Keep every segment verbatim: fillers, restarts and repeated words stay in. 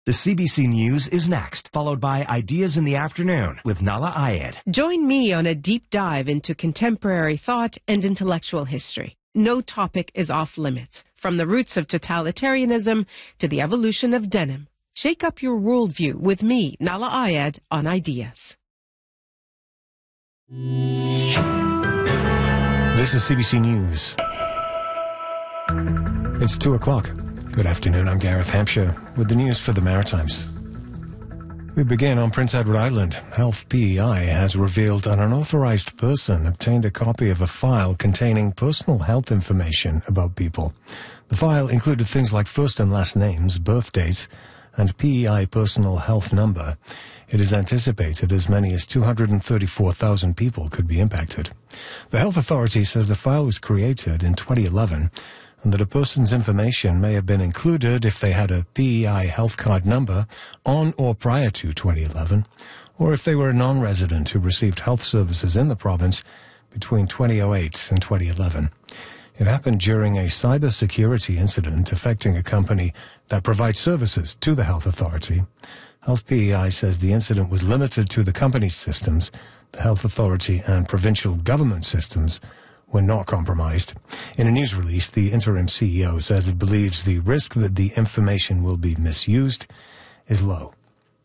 The C B C News is next, followed by Ideas in the Afternoon with Nala Ayed. Join me on a deep dive into contemporary thought and intellectual history. No topic is off limits, from the roots of totalitarianism to the evolution of denim. Shake up your worldview with me, Nala Ayed, on Ideas. This is C B C News. It's two o'clock. Good afternoon, I'm Gareth Hampshire with the news for the Maritimes. We begin on Prince Edward Island. Health P E I has revealed an unauthorized person obtained a copy of a file containing personal health information about people. The file included things like first and last names, birthdates, and P E I personal health number. It is anticipated as many as two hundred thirty-four thousand people could be impacted. The health authority says the file was created in twenty eleven and that a person's information may have been included if they had a P E I health card number on or prior to twenty eleven, or if they were a non-resident who received health services in the province between twenty oh eight and twenty eleven. It happened during a cybersecurity incident affecting a company that provides services to the health authority. Health P E I says the incident was limited to the company's systems. The health authority and provincial government systems were not compromised. In a news release, the interim C E O says it believes the risk that the information will be misused is low.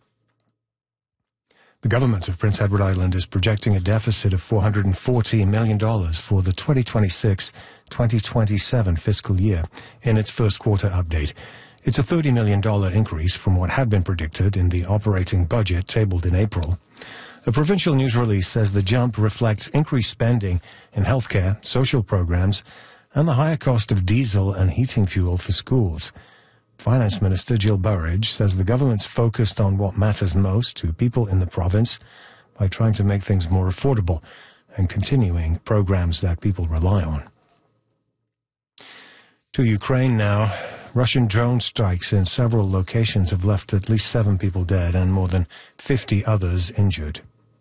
The government of Prince Edward Island is projecting a deficit of four hundred forty million dollars for the twenty twenty-six twenty twenty-seven fiscal year in its first quarter update. It's a thirty million dollars increase from what had been predicted in the operating budget tabled in April. A provincial news release says the jump reflects increased spending in healthcare, social programs, and the higher cost of diesel and heating fuel for schools. Finance Minister Jill Burridge says the government's focused on what matters most to people in the province by trying to make things more affordable and continuing programs that people rely on. To Ukraine now. Russian drone strikes in several locations have left at least seven people dead and more than fifty others injured.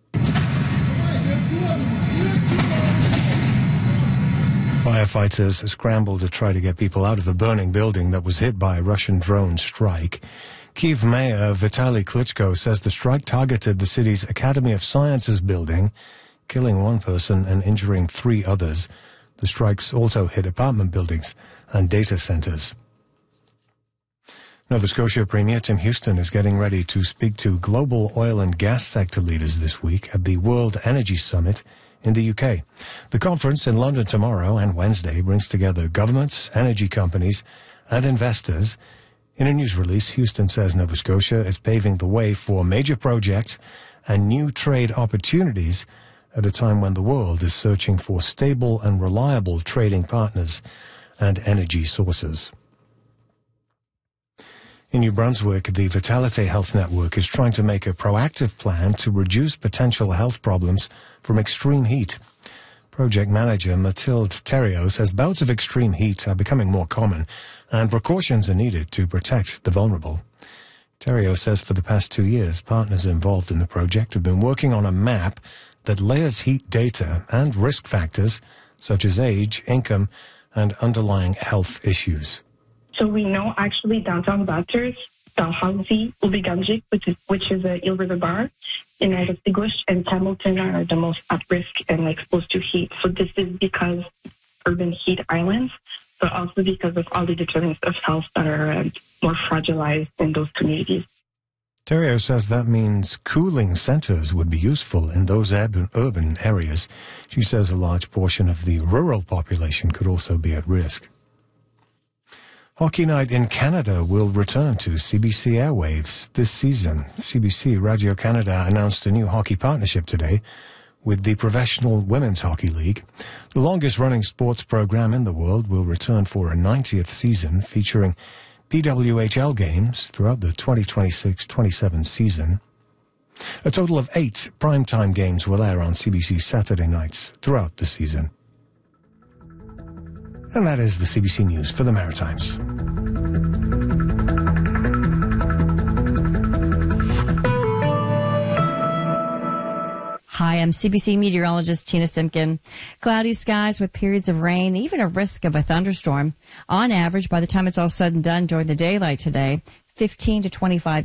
Firefighters scrambled to try to get people out of the burning building that was hit by a Russian drone strike. Kyiv Mayor Vitaly Klitschko says the strike targeted the city's Academy of Sciences building, killing one person and injuring three others. The strikes also hit apartment buildings and data centers. Nova Scotia Premier Tim Houston is getting ready to speak to global oil and gas sector leaders this week at the World Energy Summit in the U K. The conference in London tomorrow and Wednesday brings together governments, energy companies, and investors. In a news release, Houston says Nova Scotia is paving the way for major projects and new trade opportunities at a time when the world is searching for stable and reliable trading partners and energy sources. In New Brunswick, the Vitality Health Network is trying to make a proactive plan to reduce potential health problems from extreme heat. Project manager Mathilde Theriault says bouts of extreme heat are becoming more common and precautions are needed to protect the vulnerable. Theriault says for the past two years, partners involved in the project have been working on a map that layers heat data and risk factors such as age, income, and underlying health issues. So we know actually downtown Bathurst, Dalhousie, Ubiganjik, which is, which is a Eel River bar, in Isle English, and Hamilton are the most at risk and exposed to heat. So this is because urban heat islands, but also because of all the determinants of health that are uh, more fragilized in those communities. Theriault says that means cooling centers would be useful in those urban, urban areas. She says a large portion of the rural population could also be at risk. Hockey Night in Canada will return to C B C airwaves this season. C B C Radio-Canada announced a new hockey partnership today with the Professional Women's Hockey League. The longest-running sports program in the world will return for a ninetieth season, featuring P W H L games throughout the twenty twenty-six twenty-seven season. A total of eight primetime games will air on C B C Saturday nights throughout the season. And that is the C B C News for the Maritimes. Hi, I'm C B C meteorologist Tina Simpkin. Cloudy skies with periods of rain, even a risk of a thunderstorm. On average, by the time it's all said and done during the daylight today, fifteen to twenty-five